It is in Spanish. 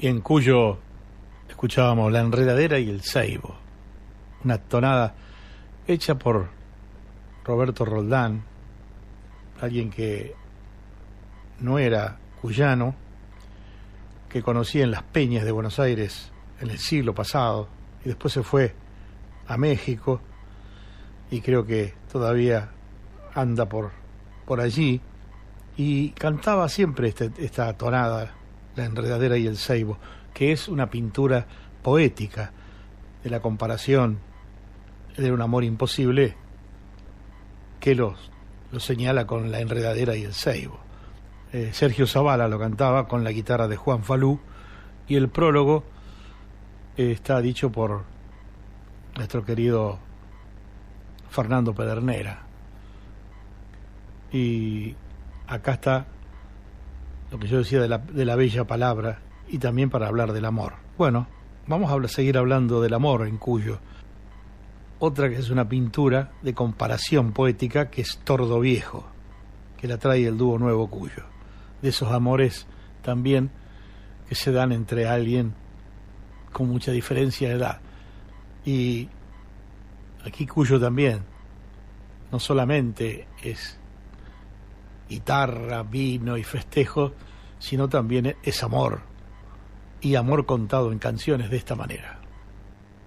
Y en Cuyo escuchábamos La Enredadera y El Seibo, una tonada hecha por Roberto Roldán, alguien que no era cuyano, que conocía en las peñas de Buenos Aires en el siglo pasado, y después se fue a México, y creo que todavía anda por allí, y cantaba siempre esta tonada, La Enredadera y El Seibo, que es una pintura poética de la comparación de un amor imposible que lo señala con La Enredadera y El Seibo. Sergio Zavala lo cantaba con la guitarra de Juan Falú, y el prólogo está dicho por nuestro querido Fernando Pedernera. Y acá está lo que yo decía de la bella palabra, y también para hablar del amor. Bueno, vamos a seguir hablando del amor en Cuyo. Otra que es una pintura de comparación poética, que es Tordo Viejo, que la trae el dúo Nuevo Cuyo. De esos amores también que se dan entre alguien con mucha diferencia de edad. Y aquí Cuyo también no solamente es guitarra, vino y festejo, sino también es amor, y amor contado en canciones de esta manera.